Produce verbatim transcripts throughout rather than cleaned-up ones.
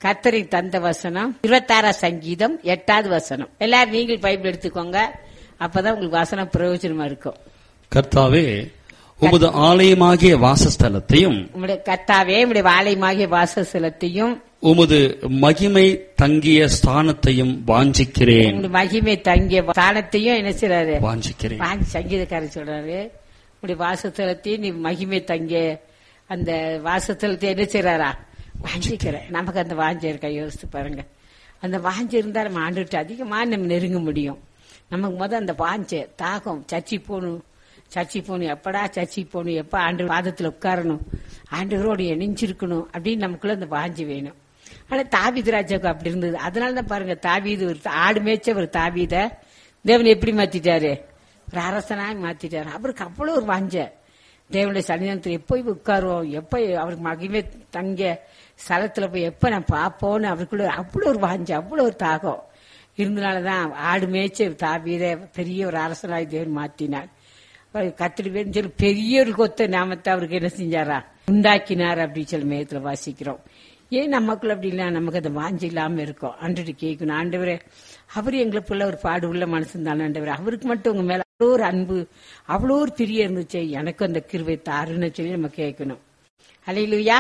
கர்த்தரை தந்த வசனம் இருபத்தாறாம் சங்கீதம் எட்டாவது வசனம். எல்லாரும் நீங்கள் பைபிள் எடுத்துக்கோங்க, அப்பதான் உங்களுக்கு வசனம் பிரயோஜனமா இருக்கும். கர்த்தாவே உமது ஆலயமாகிய வாசஸ்தலத்தையும் உம்முடைய கர்த்தாவே உம்முடைய ஆலயமாகிய வாசஸ்தலத்தையும் உமது மகிமை தங்கிய ஸ்தானத்தையும் வாஞ்சிக்கிறேன். உங்களுடைய மகிமை தங்கிய ஸ்தானத்தையும் என்ன செய்றாரு? வாஞ்சிக்கிறேன். வாஞ்சி சங்கீதக்காரர் சொல்றாரு, உங்களுடைய வாசஸ்தலத்தையும் நீ மகிமை தங்கிய அந்த வாசஸ்தலத்தை என்ன செய்றாரா? வாஞ்சிக்கிறேன். நமக்கு அந்த வாஞ்சி இருக்கா? யோசித்து பாருங்க. அந்த வாஞ்சி இருந்தா நம்ம ஆண்டுட்டு அதிகமா நம்ம நெருங்க முடியும். நமக்கு முதல் அந்த வாஞ்ச தாகம், சர்ச்சை போகணும், சர்ச்சை போகணும், எப்படா சர்ச்சை போகணும், எப்ப ஆண்டு பாதத்துல உட்காரணும், ஆண்டவரோடு இணைஞ்சிருக்கணும் அப்படின்னு நமக்குள்ள அந்த வாஞ்சி வேணும். ஆனா தாவீது ராஜாவுக்கு அப்படி இருந்தது. அதனாலதான் பாருங்க, தாவீது ஒரு ஆடு மேய்ச்ச ஒரு தாவீத தேவன் எப்படி மாத்திட்டாரு? ஒரு அரசனாய் மாத்திட்டாரு. அவருக்கு அவ்வளவு ஒரு வாஞ்ச, தேவனுடைய சன்னிதானத்துல எப்ப உட்காருவோம், எப்ப அவருக்கு மகிமை தங்க ஸ்தலத்துல போய் எப்ப நான் பாப்போன்னு அவருக்குள்ள அவ்வளவு ஒரு வாஞ்ச, அவ்வளவு ஒரு தாகம் இருந்தனாலதான் ஆடு மேய்ச்ச தாவீத பெரிய ஒரு அரசனாய் தேவன் மாத்தினார். கத்திரி சொல்லி பெரிய ஒரு கொத்த நாமத்தை அவருக்கு என்ன செஞ்சாரா? உண்டாக்கினார் அப்படின்னு சொல்லி மேயத்துல வாசிக்கிறோம். ஏன் நமக்குள்ள அப்படி இல்ல? நமக்கு அந்த வாஞ்சி இல்லாம இருக்கும். ஆண்டு கேட்கணும், ஆண்டவரே அவரு எங்களுக்குள்ள ஒரு பாடு உள்ள மனசு தானே ஆண்டவரே, அவருக்கு மட்டும் உங்க மேல அவ்வளோ ஒரு அன்பு, அவ்வளோ ஒரு பிரிய இருந்துச்சு, எனக்கு அந்த கிருபை தாருன்னு சொல்லி நம்ம கேட்கணும். அல்லேலூயா.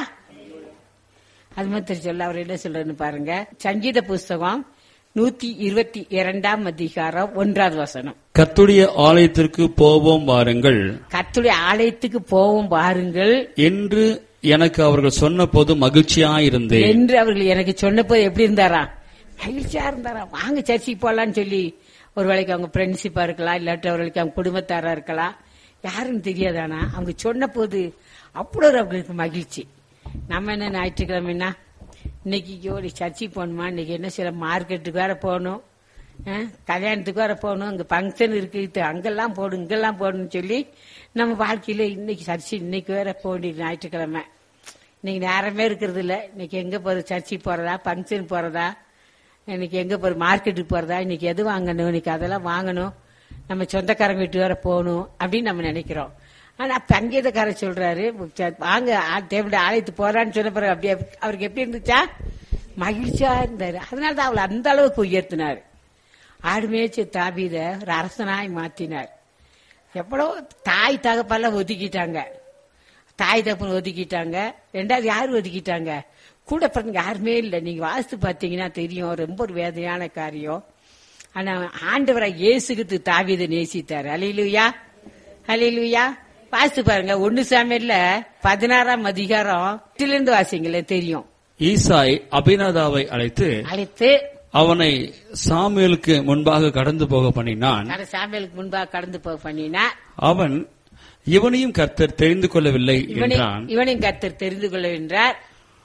அது மாதிரி சொல்ல அவர் என்ன சொல்றன்னு பாருங்க. சங்கீத புஸ்தகம் நூத்தி இருபத்தி இரண்டாம் அதிகாரம் ஒன்றாவது வசனம். கர்த்தருடைய ஆலயத்திற்கு போவோம் வாருங்கள், கர்த்தருடைய ஆலயத்துக்கு போவோம் வாருங்கள் என்று எனக்கு அவர்கள் சொன்ன போது மகிழ்ச்சியாயிருந்தேன் என்று அவர்கள் எனக்கு சொன்ன போது எப்படி இருந்தாரா? மகிழ்ச்சியா இருந்தாரா? வாங்க சர்ச்சைக்கு போலான்னு சொல்லி ஒரு வேளைக்கு அவங்க ஃப்ரெண்ட்ஷிப்பா இருக்கலாம், இல்லாட்டி அவர்களுக்கு அவங்க குடும்பத்தாரா இருக்கலாம், யாருன்னு தெரியாதானா அவங்க சொன்ன போது அவ்வளோ அவங்களுக்கு மகிழ்ச்சி. நம்ம என்ன ஞாயிற்றுக்கிழமைன்னா இன்னைக்கு ஒரு சர்ச்சைக்கு போகணுமா, இன்னைக்கு என்ன சில மார்க்கெட்டுக்கு வேற போகணும், கல்யாணத்துக்கு வேற போகணும், அங்க பங்கன் இருக்கு, அங்கெல்லாம் போடும் இங்கெல்லாம் போடணும்னு சொல்லி நம்ம வாழ்க்கையில இன்னைக்கு சர்ச்சை இன்னைக்கு வேற போக வேண்டியது ஞாயிற்றுக்கிழமை. இன்னைக்கு நேரமே இருக்கிறது இல்ல. இன்னைக்கு எங்க போறது? சர்ச்சைக்கு போறதா, பங்கன் போறதா, இன்னைக்கு எங்க போற மார்க்கெட்டுக்கு போறதா, இன்னைக்கு எது வாங்கணும், இன்னைக்கு அதெல்லாம் வாங்கணும், நம்ம சொந்தக்காரங்க வீட்டு வேற போகணும் அப்படின்னு நம்ம நினைக்கிறோம். ஆனா சங்கீதக்காரர் சொல்றாரு, வாங்க தேவனுடைய ஆலயத்துக்கு போறான்னு சொன்ன பிறகு அப்படியே அவருக்கு எப்படி இருந்துச்சா? மகிழ்ச்சியா இருந்தாரு. அதனாலதான் அவளை அந்த அளவுக்கு உயர்த்தினார். ஆடு மேய்ச்சி தாவீத ஒரு அரசனாய் மாத்தினார். எவ்வளவு தாய் தகப்பெல்லாம் ஒதுக்கிட்டாங்க, தாய் தகப்பன் ஒதுக்கிட்டாங்க. ரெண்டாவது யாரு ஒதுக்கிட்டாங்க? கூட பிறந்த யாருமே இல்லை. நீங்க வாசித்து பாத்தீங்கன்னா தெரியும், ரொம்ப ஒரு வேதனையான காரியம். ஆனா ஆண்டவரை இயேசுக்கு தாவீதை நேசித்தார். அல்லேலூயா, அல்லேலூயா. வாசித்து பாருங்க, ஒன்னு சாமுவேல்ல பதினாறாம் அதிகாரம் இருந்து வாசிங்களே தெரியும். ஈசாய் அபினதாவை அழைத்து அழைத்து அவனை சாமுவேலுக்கு முன்பாக கடந்து போக பண்ணினான். சாமுவேலுக்கு முன்பாக கடந்து போக பண்ணினா அவன் இவனையும் கர்த்தர் தெரிந்து கொள்ளவில்லை என்றான். இவனையும் கர்த்தர் தெரிந்து கொள்ளவென்றார்.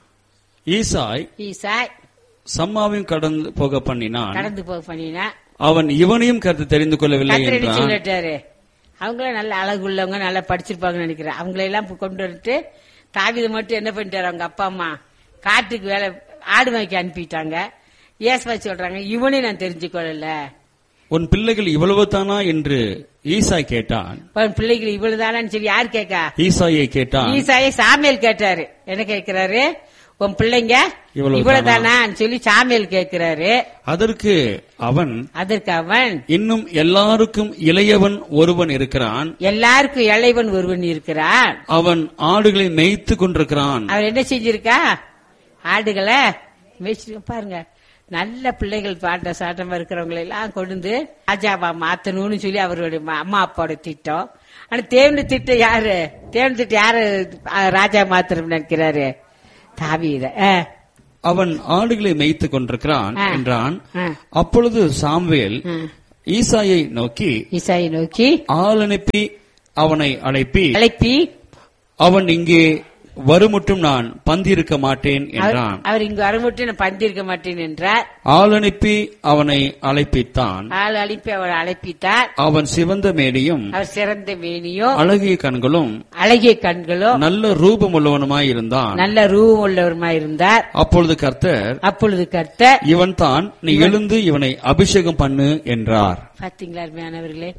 ஈசாய் ஈசாய் சம்மாவையும் கடந்து போக பண்ணினான். கடந்து போக பண்ணினா அவன் இவனையும் கர்த்தர் தெரிந்து கொள்ளவில்லை என்றான். அவங்கள நல்ல அழகு உள்ளவங்க, நல்லா படிச்சிருப்பாங்கன்னு நினைக்கிறேன். அவங்களெல்லாம் கொண்டு வந்துட்டு தாவீதை மட்டும் என்ன பண்ணிட்டாரு, அவங்க அப்பா அம்மா காட்டுக்கு வேலை ஆடு மேய்க்க அனுப்பிட்டாங்க. ஏசப்பா சொல்றாங்க, இவனையும் நான் தெரிஞ்சு கொள்ளல. உன் பிள்ளைகள் இவ்வளவு தானா என்று ஈசாய் கேட்டான். பிள்ளைகள் இவ்வளவுதானான்னு சொல்லி யார் கேட்கா? ஈசாயை கேட்டான். ஈசாயை சாமுவேல் கேட்டாரு. என்ன கேட்கிறாரு? உன் பிள்ளைங்க இவ்வளவுதானா சொல்லி சாமுவேல் கேட்கிறாரு. அதற்கு அவன் அதற்கு அவன் இன்னும் எல்லாருக்கும் இளையவன் ஒருவன் இருக்கிறான், எல்லாருக்கும் இளையவன் ஒருவன் இருக்கிறான், அவன் ஆடுகளை மேய்த்து கொண்டிருக்கிறான். அவன் என்ன செஞ்சிருக்கா? ஆடுகளை மேய்ச்சி. பாருங்க, நல்ல பிள்ளைகள் பாட்ட சாட்டமா இருக்கிறவங்களை எல்லாம் கொண்டு ராஜாவா மாத்தணும்னு சொல்லி அவருடைய அம்மா அப்பாவோட திட்டம். ஆனா தேவனுடைய திட்டம் யாரு? தேவனுடைய திட்டம் யாரு ராஜா மாத்திரம் நினைக்கிறாரு? தாவீத. அவன் ஆடுகளை மேய்த்து கொண்டிருக்கிறான் என்றான். அப்பொழுது சாமுவேல் ஈசாயை நோக்கி ஈசாயை நோக்கி ஆள் அனுப்பி அவனை அழைப்பி அழைப்பி அவன் இங்கே வருமுட்டும் நான் பந்திருக்க மாட்டேன் என்றான். அவர் இங்கு வருமுட்டும் நான் பந்திருக்க மாட்டேன் என்றார். ஆள் அனுப்பி அவனை அழைப்பித்தான். ஆள் அனுப்பி அவனை அழைப்பித்தார். அவன் சிவந்த மேனியும் அவர் சிறந்த மேனியும் அழகிய கண்களும் அழகிய கண்களும் நல்ல ரூபம் உள்ளவனுமாய் இருந்தான். நல்ல ரூபம் உள்ளவருமாய் இருந்தார். அப்பொழுது கர்த்தர் அப்பொழுது கர்த்தர் இவன் தான், நீ எழுந்து இவனை அபிஷேகம் பண்ணு என்றார். பாத்தீங்களா அருமையானவர்களே?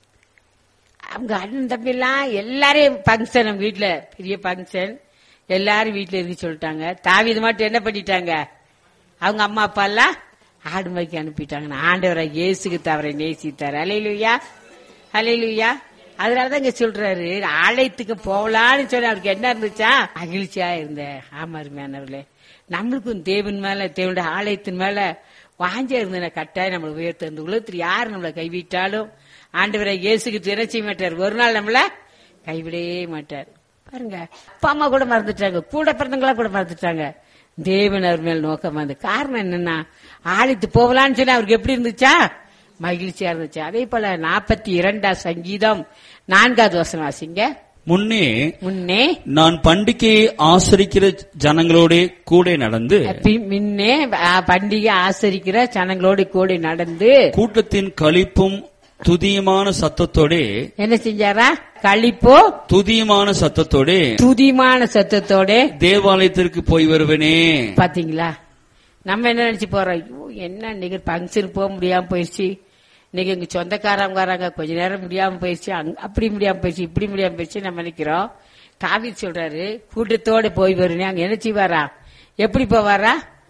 அவங்க அண்ணன் தம்பி எல்லாம் எல்லாரையும் பங்கன், வீட்டுல பெரிய பங்கன், எல்லாரும் வீட்டுல இருந்து சொல்லிட்டாங்க. தாவீது மட்டும் என்ன பண்ணிட்டாங்க? அவங்க அம்மா அப்பா எல்லாம் ஆடு மேய்க்க அனுப்பிட்டாங்க. ஆண்டவரை இயேசுக்கு அவரை நேசித்தார். ஹல்லேலூயா, ஹல்லேலூயா. அதனாலதான் இங்க சொல்றாரு, ஆலயத்துக்கு போகலான்னு சொல்லி அவருக்கு என்ன இருந்துச்சா? மகிழ்ச்சியா இருந்த. ஆமா அருமையானவர்களே, நம்மளுக்கும் தேவன் மேல, தேவனுடைய ஆலயத்தின் மேல வாஞ்ச இருந்த கட்டாயம் நம்மளை உயர்த்த. இந்த உலகத்தில் யார் நம்மளை கைவிட்டாலும் ஆண்டவரை இயேசுக்கு என்ன செய்ய மாட்டார், ஒரு நாள் நம்மள கைவிடவே மாட்டார். பாருங்க, அப்பா அம்மா கூட மறந்துட்டாங்க, கூட பிறந்தவங்களா கூட மறந்துட்டாங்க. தேவன் அவர் மேல் நோக்கம் வந்து காரணம் என்னன்னா, ஆலயத்து போகலான்னு சொல்லி அவருக்கு எப்படி இருந்துச்சா? மகிழ்ச்சியா இருந்துச்சு. அதே போல நாற்பத்தி இரண்டாம் சங்கீதம் நான்காவது வசனம் வாசிங்க. முன்னே முன்னே நான் பண்டிகையை ஆசரிக்கிற ஜனங்களோட கூட நடந்து, முன்னே பண்டிகை ஆசரிக்கிற ஜனங்களோடு கூட நடந்து, கூட்டத்தின் களிப்பும் துதியமான சத்தத்தோட என்ன செஞ்சாரா? களிப்போ துதியமான சத்தத்தோட துதியமான சத்தத்தோட தேவாலயத்திற்கு போய் வருவனே. பாத்தீங்களா, நம்ம என்ன நினைச்சு போறோம், ஐயோ என்ன இன்னைக்கு பங்கன் போக முடியாம போயிடுச்சு, இன்னைக்கு எங்க சொந்தக்காரங்க வராங்க, கொஞ்ச நேரம் முடியாம போயிடுச்சு, அப்படி முடியாம போயிடுச்சு, இப்படி முடியாம போயிடுச்சு நம்ம நினைக்கிறோம். தாவீது சொல்றாரு, கூட்டத்தோட போய் வருவனே. அங்க என்ன செய்வாரா? எப்படி போவாரா?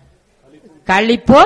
களிப்போ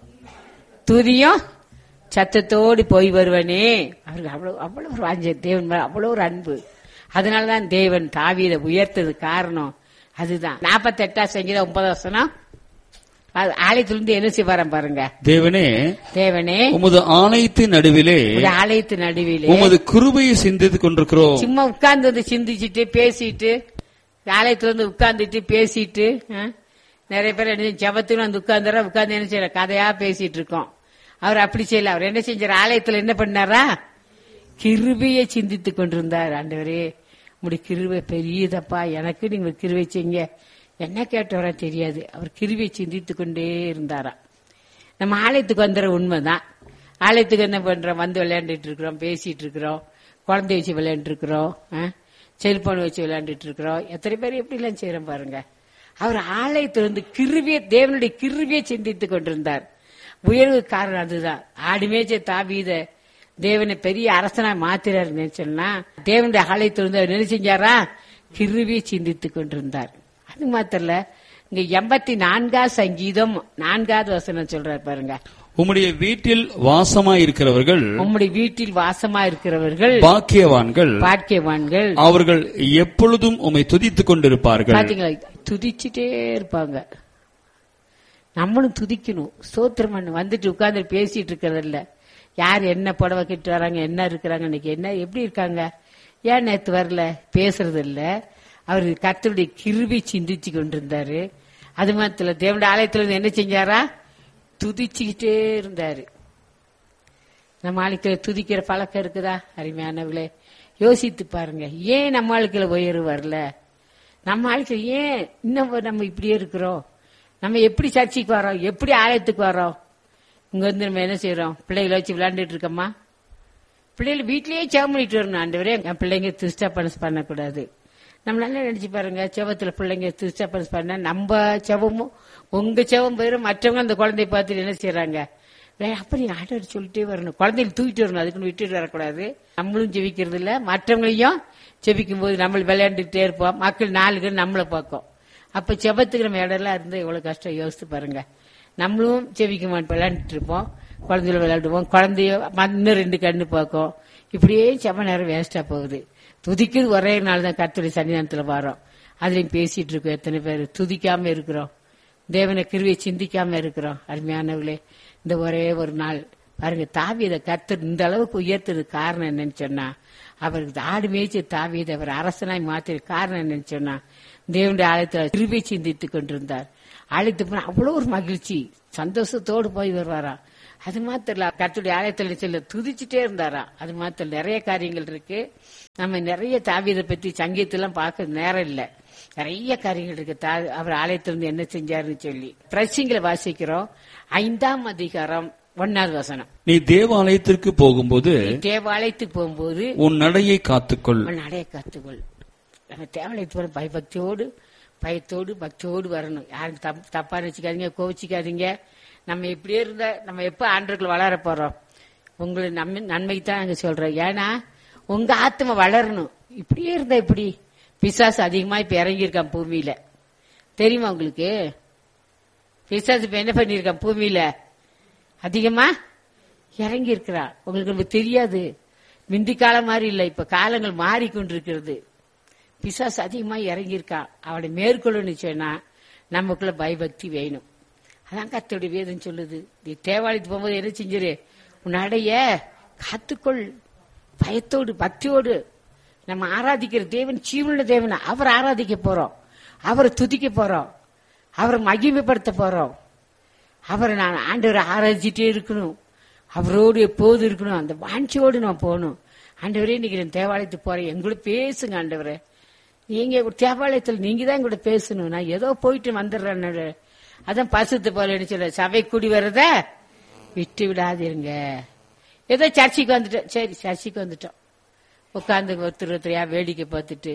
துதியும் சத்தத்தோடு போய் வருவனே. அவருக்கு அவ்வளவு அவ்வளவு ஒரு வாஞ்ச, தேவன் மேல அவ்வளவு ஒரு அன்பு. அதனாலதான் தேவன் தாவீதை உயர்த்தது காரணம் அதுதான். நாற்பத்தி எட்டாம் சங்கீதம் ஒன்பதாம் வசனம், ஆலயத்திலிருந்து என்ன செய்வாராம் பாருங்க. தேவனே தேவனே உமது ஆலயத்தின் நடுவிலே ஆலயத்தின் நடுவிலே உமது கிருபையை சிந்தித்துக் கொண்டிருக்கிறோம். சும்மா உட்கார்ந்து வந்து சிந்திச்சுட்டு பேசிட்டு, ஆலயத்துல இருந்து உட்கார்ந்துட்டு பேசிட்டு, நிறைய பேர் என்ன ஜபத்துல வந்து உட்கார்ந்துற உட்கார்ந்து என்ன செய்யற கதையா பேசிட்டு இருக்கோம். அவர் அப்படி செய்யல. அவர் என்ன செஞ்சார்? ஆலயத்துல என்ன பண்ணாரா? கிருபையை சிந்தித்துக் கொண்டிருந்தார். ஆண்டவரே உங்களுடைய கிருபை பெரியதப்பா, எனக்கு நீங்க கிருபை செய்யுங்க, என்ன கேட்டவரா தெரியாது. அவர் கிருபையை சிந்தித்துக் கொண்டே இருந்தாரா. நம்ம ஆலயத்துக்கு வந்துற உண்மைதான். ஆலயத்துக்கு என்ன பண்றோம்? வந்து விளையாண்டுட்டு இருக்கிறோம், பேசிட்டு இருக்கிறோம், குழந்தை வச்சு விளையாண்டு இருக்கிறோம், செல்போன் வச்சு விளையாண்டுட்டு இருக்கிறோம். எத்தனை பேர் எப்படி எல்லாம் செய்யறோம் பாருங்க. அவர் ஆலயத்திலிருந்து கிருபையை, தேவனுடைய கிருபையை சிந்தித்துக் கொண்டிருந்தார். உயர்வு காரணம் அதுதான். ஆடுமேச்ச தாவீத தேவனை பெரிய அரசனா மாத்திராரு சொன்னா, தேவனுடைய ஆலயத்திலிருந்து அவர் என்ன செஞ்சாரா? கிருபையை சிந்தித்துக் கொண்டிருந்தார். அது மாத்திரல, இங்க எண்பத்தி நான்காவது சங்கீதம் நான்காவது வசனம் சொல்றாரு பாருங்க. உம்முடைய வீட்டில் வாசமாய் இருக்கிறவர்கள் உம்முடைய வீட்டில் வாசமா இருக்கிறவர்கள் பாக்கியவான்கள் பாக்கியவான்கள் அவர்கள் எப்பொழுதும் உம்மை துதித்துக் கொண்டிருப்பார்கள். பாத்தீங்களா, துதிச்சுட்டே இருப்பாங்க. நம்மளும் துதிக்கணும். ஸ்தோத்திரம் வந்துட்டு உட்கார்ந்து பேசிட்டு இருக்கிறது இல்ல. யார் என்ன புடவை கிட்டு வராங்க, என்ன இருக்கிறாங்க, இன்னைக்கு என்ன எப்படி இருக்காங்க, ஏன் நேத்து வரல, பேசுறது இல்ல. அவரு கர்த்தருடைய கிருபை சிந்திச்சு கொண்டிருந்தாரு. அது மாத்திர தேவனுடைய ஆலயத்துல இருந்து என்ன செஞ்சாரா? துதிச்சுக்கிட்டே இருந்தாரு. நம்ம ஆளுக்களை துதிக்கிற பழக்கம் இருக்குதா? அருமையானவர்களே, யோசித்து பாருங்க. ஏன் நம்ம ஆளுக்களை உயர்வு வரல? நம்ம ஆளுக்கள் ஏன் இன்னும் நம்ம இப்படியே இருக்கிறோம்? நம்ம எப்படி சர்ச்சைக்கு வரோம், எப்படி ஆலயத்துக்கு வரோம்? இங்க வந்து நம்ம என்ன செய்யறோம்? பிள்ளைகளை வச்சு விளையாண்டுட்டு இருக்கோமா? பிள்ளைகள் வீட்லயே செவம் பண்ணிட்டு வரணும். ஆண்டவரே என் பிள்ளைங்க டிஸ்டர்பன்ஸ் பண்ணக்கூடாது. நம்ம நல்லா நினைச்சு பாருங்க, செவத்துல பிள்ளைங்க டிஸ்டர்பன்ஸ் பண்ண நம்ம செவமும் உங்க செவம் போயிடும். மற்றவங்க அந்த குழந்தைய பார்த்துட்டு என்ன செய்யறாங்க? அப்ப நீ ஆண்டவர் சொல்லிட்டே வரணும், குழந்தைகளை தூக்கிட்டு வரணும், அதுக்குன்னு விட்டுட்டு வரக்கூடாது. நம்மளும் ஜெபிக்கிறது இல்ல, மற்றவங்களையும் ஜெபிக்கும் போது நம்ம விளையாண்டுட்டே இருப்போம். மக்கள் நாலு பேர் நம்மளை பார்க்கும். அப்ப செபத்துக்கு நம்ம இடம்லாம் இருந்தா எவ்வளவு கஷ்டம் யோசித்து பாருங்க. நம்மளும் செவிக்க மாட்டோம், விளையாண்டுட்டு இருப்போம், குழந்தைகளை விளையாடுவோம், குழந்தைய மண்ணு ரெண்டு கண்ணு பார்க்கும். இப்படியே செப நேரம் வேஸ்டா போகுது. துதிக்கிறது ஒரே நாள் தான் கர்த்தருடைய சன்னிதானத்துல வரோம், அதுலயும் பேசிட்டு இருக்கோம். எத்தனை பேர் துதிக்காம இருக்கிறோம், தேவனை கிருபையை சிந்திக்காம இருக்கிறோம். அருமையானவர்களே, இந்த ஒரே ஒரு நாள் பாருங்க, தாவீதை கர்த்தர் இந்த அளவுக்கு உயர்த்தது காரணம் என்னன்னு சொன்னா, அவருக்கு ஆடு மேய்ச்சி தாவீதை அவர் அரசனாய் மாத்திர காரணம் என்னன்னு சொன்னா, தேவனுடைய ஆலயத்தில் கிருபை சிந்தித்துக் கொண்டிருந்தார். ஆலயத்து போன அவ்வளவு ஒரு மகிழ்ச்சி, சந்தோஷத்தோடு போய் வருவாரா. அது மாத்திர கர்த்தருடைய ஆலயத்தில் செல்ல துதிச்சுட்டே இருந்தாரா. அது மாத்திர நிறைய காரியங்கள் இருக்கு. நம்ம நிறைய தாவீதை பத்தி சங்கீதத்தெல்லாம் பார்க்க நேரம் இல்ல, நிறைய காரியங்கள் இருக்கு. அவர் ஆலயத்திலிருந்து என்ன செஞ்சாருன்னு சொல்லி பிரசிங்களை வாசிக்கிறோம். ஐந்தாம் அதிகாரம் ஒன்னாவது வசனம். நீ தேவாலயத்திற்கு போகும்போது தேவாலயத்துக்கு போகும்போது உன் நடையை காத்துக்கொள் உன் நடையை காத்துக்கொள். நம்ம தேவாலயத்தோட பயபக்தியோடு பயத்தோடு பக்தியோடு வரணும். யாரும் தப்பா நினைச்சுக்காதீங்க, கோவிச்சுக்காதீங்க. நம்ம இப்படியே இருந்தா நம்ம எப்ப ஆண்டவர்கள் வளர போறோம்? உங்களை நம்ம நன்மைக்கு தான் நாங்க சொல்றோம். ஏன்னா உங்க ஆத்மா வளரணும். இப்படியே இருந்தா இப்படி பிசாசு அதிகமா இப்ப இறங்கியிருக்கான் பூமியில, தெரியுமா உங்களுக்கு? பிசாசு இப்ப என்ன பண்ணிருக்கான்? பூமியில அதிகமா இறங்கி இருக்கிறான். உங்களுக்கு தெரியாது, முந்தி காலம் மாதிரி இல்ல, இப்ப காலங்கள் மாறிக்கொண்டிருக்கிறது. பிசாசு அதிகமா இறங்கியிருக்கான். அவனை மேற்கொள்ளணும்னு சொன்னா நமக்குள்ள பயபக்தி வேணும். அதான் கர்த்தருடைய வேதம் சொல்லுது. நீ தேவாலயத்துக்கு போகும்போது என்ன செஞ்சிரு? உன்னுடைய காத்துக்கொள், பயத்தோடு பக்தியோடு. நம்ம ஆராதிக்கிற தேவன் ஜீவனுள்ள தேவன். அவர் ஆராதிக்க போறோம், அவரை துதிக்க போறோம், அவரை மகிமைப்படுத்த போறோம். அவரை நான் ஆண்டவரை ஆராதிச்சுட்டே இருக்கணும், அவரோடு எப்போது இருக்கணும், அந்த வாஞ்சியோடு நான் போகணும். ஆண்டவரே இன்னைக்கு நான் தேவாலயத்துக்கு போறேன், எங்களோட பேசுங்க ஆண்டவரே. நீங்க தேவாலயத்தில் நீங்க தான் எங்கூட பேசணும். நான் ஏதோ போயிட்டு வந்துடுறேன். அதான் பசுத்து போல சொல்ல, சபை கூடி வர்றத விட்டு விடாதீருங்க. ஏதோ சர்ச்சைக்கு வந்துட்டோம், சரி சர்ச்சைக்கு வந்துட்டோம், உட்காந்து ஒருத்தர் ஒருத்தரையா வேடிக்கை பார்த்துட்டு,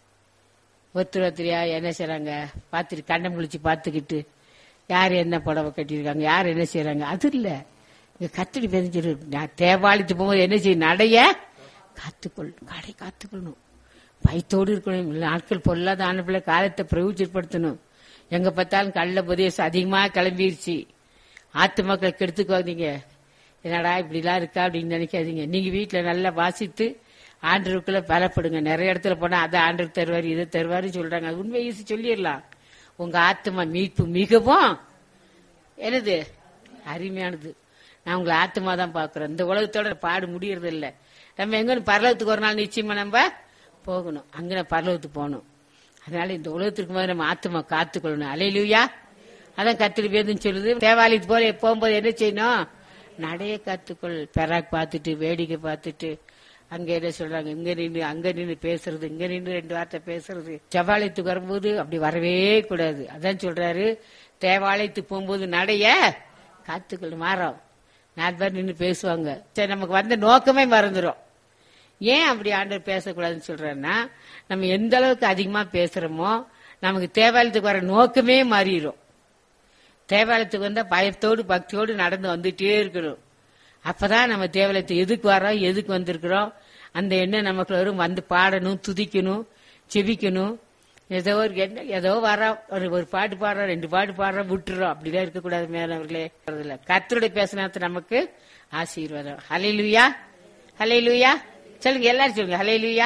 ஒருத்தர் ஒருத்தரையா என்ன செய்யறாங்க பார்த்துட்டு, கண்ணம் குளிச்சு பார்த்துக்கிட்டு, யார் என்ன புடவை கட்டியிருக்காங்க, யார் என்ன செய்யறாங்க, அது இல்ல. இங்க கத்தடி பதிஞ்சு நான் தேவாலயத்து போகும்போது என்ன செய்ய? நடைய காத்துக்கொள், கடை காத்துக்கொள்ளணும், பயத்தோடு இருக்கணும். நாட்கள் பொல்லாத ஆனப்பிள்ள காலத்தை பிரயோஜனப்படுத்தணும். எங்க பார்த்தாலும் கள்ள உபதேசம் அதிகமா கிளம்பிருச்சு. ஆத்து மக்களை கெடுத்துக்குவாங்க. என்னடா இப்படி எல்லாம் இருக்கா அப்படின்னு நினைக்காதீங்க. நீங்க வீட்டுல நல்லா வாசித்து ஆண்டருக்குள்ள பலப்படுங்க. நிறைய இடத்துல போனா அதை ஆண்டர் தருவாரு, இதை தருவாரு சொல்றாங்க. அது உண்மை ஈஸி சொல்லிடலாம். உங்க ஆத்மா மீட்பு மிகவும் என்னது அருமையானது. நான் உங்களை ஆத்மா தான் பாக்குறேன். இந்த உலகத்தோட பாடு முடியறது இல்ல. நம்ம எங்க பரலோகத்துக்கு ஒரு நாள் நிச்சயமா நம்ம போகணும். அங்க பரலோகத்துக்கு போகணும். அதனால இந்த உலகத்திற்கு போது நம்ம ஆத்மா காத்துக்கொள்ளணும். அல்லேலூயா. அதான் கர்த்தர் வேதம் சொல்லுது. தேவாலயத்து போல போகும்போது என்ன செய்யணும்? நடைய காத்துக்கொள். பெராக் பார்த்துட்டு வேடிக்கை பார்த்துட்டு அங்க என்ன சொல்றாங்க, இங்க நின்று அங்க நின்று பேசுறது, இங்க நின்று ரெண்டு வார்த்தை பேசுறது. தேவாலயத்துக்கு வரும்போது அப்படி வரவே கூடாது. அதான் சொல்றாரு, தேவாலயத்துக்கு போகும்போது நடைய காத்துக்கொள். மாறோம் நாலு பேர் நின்று பேசுவாங்க. சரி, நமக்கு வந்த நோக்கமே மறந்துடும். ஏன் அப்படி ஆண்டவர் பேசக்கூடாதுன்னு சொல்றேன்னா, நம்ம எந்த அளவுக்கு அதிகமா பேசுறோமோ நமக்கு தேவாலயத்துக்கு வர நோக்கமே மாறிடும். தேவாலயத்துக்கு வந்தா பயத்தோடு பக்தியோடு நடந்து வந்துட்டே இருக்கணும். அப்பதான் நம்ம தேவாலயத்துக்கு எதுக்கு வரோம், எதுக்கு வந்திருக்கிறோம் அந்த எண்ணம் நமக்கு வரும். வந்து பாடணும், துதிக்கணும், செபிக்கணும். ஏதோ ஒரு என்ன ஏதோ வரோம், ஒரு ஒரு பாட்டு பாடுறோம், ரெண்டு பாட்டு பாடுறோம், விட்டுறோம். அப்படிலாம் இருக்கக்கூடாது. மேலவர்களே, கர்த்தருடைய பேசினாத்த நமக்கு ஆசீர்வாதம். ஹல்லேலூயா, ஹல்லேலூயா. சொல்லுங்க, எல்லாரும் சொல்லுங்க ஹல்லேலூயா.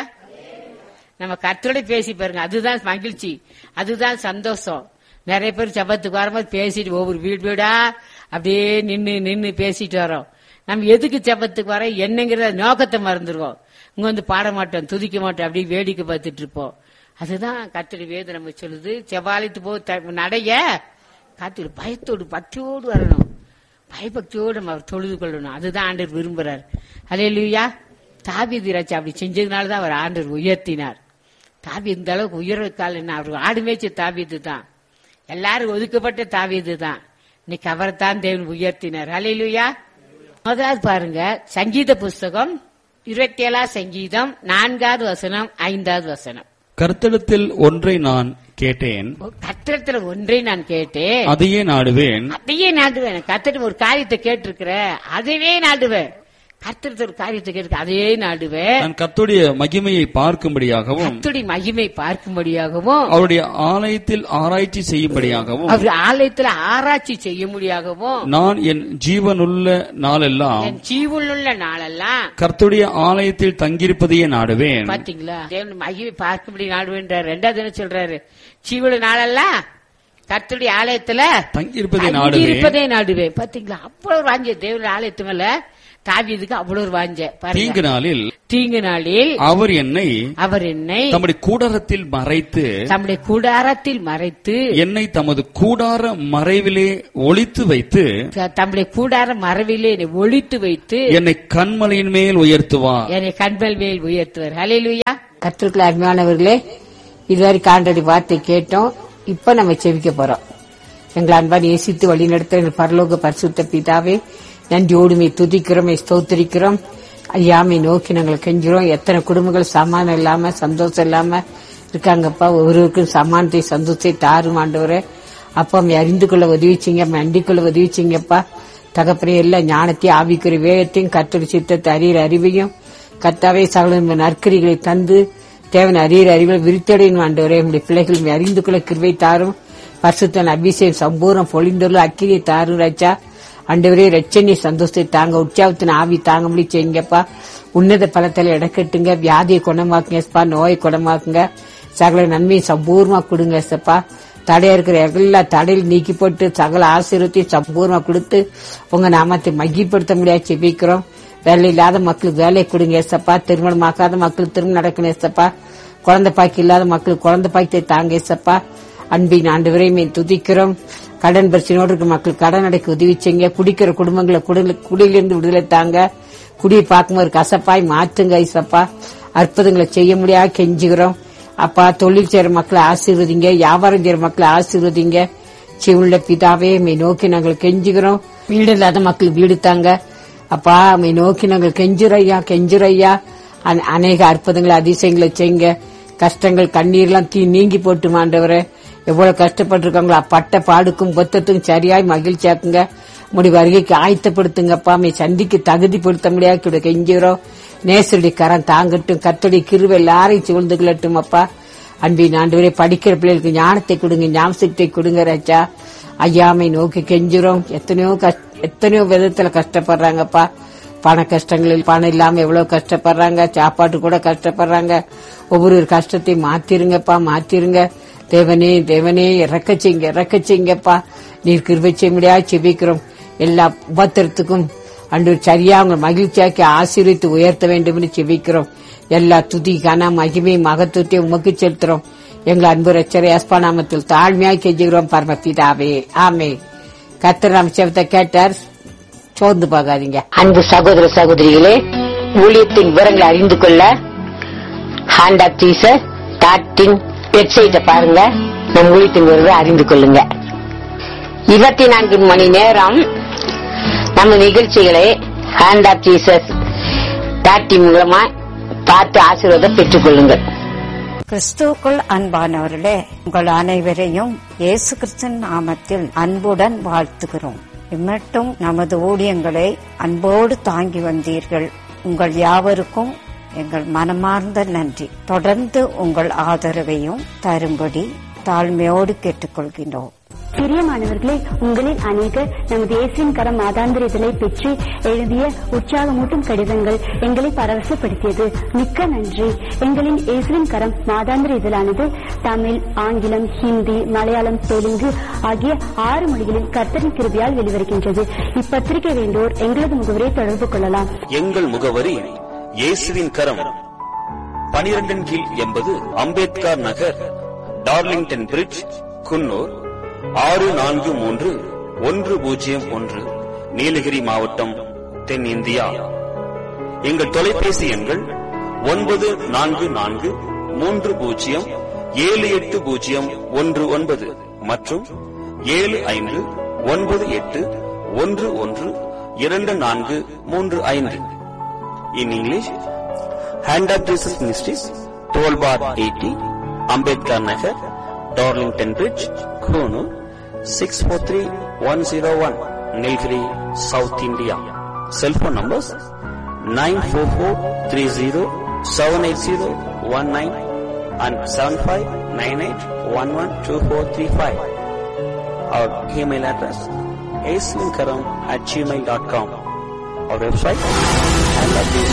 நம்ம கர்த்தருடைய பேசி பாருங்க, அதுதான் மகிழ்ச்சி, அதுதான் சந்தோஷம். நிறைய பேர் ஜபத்துக்கு வரும்போது பேசிட்டு ஒவ்வொரு வீடு வீடா அப்படியே நின்று நின்று பேசிட்டு வரோம். நம்ம எதுக்கு ஜபத்துக்கு வர என்னங்கிற நோக்கத்தை மறந்துடுவோம். இங்க வந்து பாட மாட்டோம், துதிக்க மாட்டோம், அப்படியே வேடிக்கை பார்த்துட்டு இருப்போம். அதுதான் கர்த்தருடைய வேதம் நம்ம சொல்லுது. செவாலித்து போ நடைய காத்து பயத்தோடு பக்தியோடு வரணும். பயபக்தியோடு நம்ம அவர் தொழுது கொள்ளணும். அதுதான் ஆண்டவர் விரும்புறார். அல்லேலூயா. தாவீது ராஜா அப்படி செஞ்சதுனாலதான் அவர் ஆண்டவர் உயர்த்தினார். தாவீது இந்த அளவுக்கு உயர்வுக்கால் என்ன, அவர் ஆடு மேய்ச்ச தாவீது தான், எல்லாரும் ஒதுக்கப்பட்ட தாவீது தான். இன்னைக்கு அவரைத்தான் தேவன் உயர்த்தினார். அல்லேலூயா. முதலாவது பாருங்க, சங்கீத புஸ்தகம் இருபத்தி ஏழாம் சங்கீதம் நான்காவது வசனம் ஐந்தாவது வசனம். கர்த்தரிடத்தில் ஒன்றை நான் கேட்டேன், கர்த்தரிடத்தில் ஒன்றை நான் கேட்டேன், அதையே நாடுவேன். அதையே நாடுவேன். கர்த்தர் ஒரு காரியத்தை கேட்டிருக்கிற, அதையே நாடுவேன். கர்த்தர் ஒரு காரியத்தை கேட்டு அதையே நாடுவேன். நான் கர்த்தருடைய மகிமையை பார்க்கும்படியாகவும், கர்த்தருடைய மகிமை பார்க்கும்படியாகவும், அவருடைய ஆலயத்தில் ஆராய்ச்சி செய்யும்படியாகவும், அவர் ஆலயத்தில் ஆராய்ச்சி செய்யும்படியாகவும், நான் என் ஜீவனுள்ள நாளெல்லாம், என் ஜீவனுள்ள நாளெல்லாம் கர்த்தருடைய ஆலயத்தில் தங்கியிருப்பதையே நாடுவேன். பாத்தீங்களா, தேவன் மகிமை பார்க்கும்படி நாடுவேன்றார். ரெண்டாவது என்ன சொல்றாரு? ஜீவனுள்ள நாளெல்லாம் கர்த்தருடைய ஆலயத்துல தங்கியிருப்பதை நாடுவேன் நாடுவேன். பாத்தீங்களா, அவ்வளவு வாஞ்ச தேவனுடைய ஆலயத்து மேல தாவீதுக்கு அவ்வளவு வாஞ்ச. தீங்கு நாளில் தீங்கு நாளில் அவர் என்னை அவர் என்னை தம்முடைய கூடாரத்தில் மறைத்து தம்முடைய கூடாரத்தில் மறைத்து என்னை தமது கூடார மறைவிலே ஒளித்து வைத்து தம்முடைய கூடார மறைவிலே என்னை ஒளித்து வைத்து என்னை கண்மலையின் மேல் உயர்த்துவார். என்னை கண்மல் மேல் உயர்த்துவார். ஹல்லேலூயா. கர்த்தருக்குள்ள அருமையானவர்களே, இதுவரை ஆண்டவருடைய வார்த்தை கேட்டோம். இப்ப நம்ம செவிக்க போறோம். எங்களை அன்பான் நேசித்து வழி நடத்துகிற பரலோக பரிசுத்த பிதாவே, நன்றியோடுமே துதிக்கிறோமே ஸ்தோத்திரிக்கிறோம். ஐயாமை நோக்கி நாங்கள் கெஞ்சுறோம். எத்தனை குடும்பங்கள் சமாதானம் இல்லாம சந்தோஷம் இல்லாம இருக்காங்கப்பா. ஒவ்வொருவருக்கும் சமானத்தை சந்தோஷத்தை தாரும் ஆண்டவரே. அப்பா அம்மை அறிந்து கொள்ள உதவிச்சிங்க, அண்டிக் கொள்ள உதவிச்சிங்கப்பா. தகப்பனே எல்லா ஞானத்தையும் ஆவிக்குரிய வேகத்தையும் கர்த்தருடைய சித்தத்தை அறிகிற அறிவையும் கர்த்தாவே சகல நற்கரிகளை தந்து தேவன் அறிகிற அறிவை விருத்தடையும் ஆண்டவரே. உங்களுடைய பிள்ளைகள் அறிந்து கொள்ள கிருபை தாரும். பரிசுத்தன் அபிஷேகம் சம்பூர்ணம் பொழிந்தொரு அக்கினி தாரு ராஜா. ஆண்டவரே ரட்சணி சந்தோஷத்தை தாங்க, உற்சாகத்தின் ஆவி தாங்க முடிய செய்யுங்கப்பா. உன்னத பலத்தில இடக்கட்டுங்க, வியாதியை குணமாக்குங்கப்பா, நோயை குணமாக்குங்க, சகல நன்மையை சம்பூர்ணமா கொடுங்க சப்பா. தடையா இருக்கிற எல்லா தடையில் நீக்கி போட்டு சகல ஆசீர்வாதத்தையும் சம்பூர்ணமா கொடுத்து உங்க நாமத்தை மகிப்படுத்த முடியாது செபிக்கிறோம். வேலை இல்லாத மக்களுக்கு வேலையை கொடுங்க ஏசப்பா. திருமணம் ஆக்காத மக்களுக்கு திருமணம் நடக்கணும் ஏசப்பா. குழந்தை பாக்கி இல்லாத மக்களுக்கு குழந்தை பாக்கியத்தை தாங்க ஏசப்பா. அன்பின் ஆண்டவரை மேல் துதிக்கிறோம். கடன் பிரச்சனையோடு இருக்கிற மக்களுக்கு கடன் அடைக்க உதவி செய்யுங்க. குடிக்கிற குடும்பங்களை குடியிலிருந்து விடுதலை தாங்க. குடியை பார்க்கும்போது கசப்பாய் மாற்றுங்க ஐசப்பா. அற்புதங்களை செய்ய முடியாது கெஞ்சுகிறோம் அப்பா. தொழில் செய்யற மக்களை ஆசீர்வதிங்க, வியாபாரம் செய்யற மக்களை ஆசீர்வதிங்க. சிவுள்ள பிதாவே மே நோக்கி நாங்கள் கெஞ்சுகிறோம். வீடு இல்லாத மக்களுக்கு வீடு தாங்க அப்பா. மே நோக்கி நாங்கள் கெஞ்சுறையா கெஞ்சுறையா அநேக அற்புதங்களை அதிசயங்களை செய்யுங்க. கஷ்டங்கள் கண்ணீர்லாம் தீ நீங்கி போட்டு மாண்டவரை எவ்வளவு கஷ்டப்பட்டு இருக்காங்களோ பட்ட பாடுக்கும் பொத்தத்துக்கும் சரியாய் மகிழ்ச்சியாக்குங்க. முடிவு வருகைக்கு ஆயத்தப்படுத்துங்கப்பா. மே சந்திக்கு தகுதிப்படுத்த முடியாது கெஞ்சுகிறோம். நேசருடைய கரம் தாங்கட்டும். கர்த்தருடைய கிருபை எல்லாரையும் சூழ்ந்து கொள்ளட்டும் அப்பா. அன்பின் ஆண்டவரே படிக்கிற பிள்ளைகளுக்கு ஞானத்தை கொடுங்க, ஞாபகத்தை கொடுங்க ராஜா. ஐயாமை நோக்கி கெஞ்சுறோம். எத்தனையோ எத்தனையோ விதத்துல கஷ்டப்படுறாங்கப்பா. பண கஷ்டங்களில் பணம் இல்லாம எவ்வளவு கஷ்டப்படுறாங்க, சாப்பாட்டு கூட கஷ்டப்படுறாங்க. ஒவ்வொரு கஷ்டத்தையும் மாத்திருங்கப்பா, மாத்திருங்க. தேவனே தேவனே இறக்க செய்யுங்க, இறக்க செய்யுங்கப்பா. நீர் கிருபை செய்ய முடியாது செபிக்கிறோம். எல்லா உபத்திரத்துக்கும் அன்று சரியா அவங்க மகிழ்ச்சியாக்கி ஆசீர்வித்து உயர்த்த வேண்டும் என்று செபிக்கிறோம். எல்லா துதி கன மகிமை மகத்துவத்தை உமக்கு செலுத்துறோம். எங்கள் அன்பு ரட்சகரே அஸ்பா நாமத்தில் தாழ்மையாக கெஞ்சுகிறோம் பரமபிதாவே, ஆமே. கர்த்தர் நாம செபத்தை கேட்டார், சோர்ந்து போகாதீங்க. அன்பு சகோதர சகோதரிகளே, ஊழியத்தின் விவரங்களை அறிந்து கொள்ள hand of Jesus dot in வெப்சைட்டை பாருங்க. நம் ஊழியத்தின் விவரங்களை அறிந்து கொள்ளுங்க. இருபத்தி நான்கு மணி நேரம் நம்ம நிகழ்ச்சிகளை hand of Jesus dot in மூலமா பார்த்து ஆசீர்வாதம் பெற்றுக் கொள்ளுங்கள். கிறிஸ்துவுக்குள் அன்பானவர்களே, உங்கள் அனைவரையும் இயேசு கிறிஸ்துவின் நாமத்தில் அன்புடன் வாழ்த்துகிறோம். இம்மட்டும் நமது ஊழியங்களை அன்போடு தாங்கி வந்தீர்கள். உங்கள் யாவருக்கும் எங்கள் மனமார்ந்த நன்றி. தொடர்ந்து உங்கள் ஆதரவையும் தரும்படி தாழ்மையோடு கேட்டுக்கொள்கின்றோம். பிரியமானவர்களே, உங்களில் அநேகர் நமது இயேசுவின் கரம் மாதாந்திர இதழை பெற்று எழுதிய உற்சாகமூட்டும் கடிதங்கள் எங்களை பரவசப்படுத்தியது. மிக்க நன்றி. எங்களின் இயேசுவின் கரம் மாதாந்திர இதழானது தமிழ், ஆங்கிலம், ஹிந்தி, மலையாளம், தெலுங்கு ஆகிய ஆறு மொழிகளில் கர்த்தரின் கிருபையால் வெளிவருகின்றது. இப்பத்திரிகை வேண்டோர் எங்களது முகவரியை தொடர்பு கொள்ளலாம். எங்கள் முகவரி இயேசுவின் கரம், பனிரெண்டின் கீழ் எண்பது அம்பேத்கர் நகர், டார்லிங்டன் பிரிட்ஜ், குன்னூர் ஆறு நான்கு மூன்று ஒன்று பூஜ்ஜியம் ஒன்று, நீலகிரி மாவட்டம், தென் இந்தியா. எங்கள் தொலைபேசி எண்கள் ஒன்பது நான்கு நான்கு மூன்று பூஜ்ஜியம் ஏழு எட்டு பூஜ்ஜியம் ஒன்று ஒன்பது மற்றும் ஏழு ஐந்து ஒன்பது எட்டு ஒன்று ஒன்று இரண்டு நான்கு மூன்று ஐந்து. In English, hand of Jesus ministries, twelve bar eighty, Ambedkar Nagar, Darlington bridge, Coonoor six four three one zero one, Nilgiri, South India. Cell phone numbers nine four four three zero seven eight zero one nine and seven five nine eight one one two four three five. Our email address aislinkaram at gmail dot com. Our website and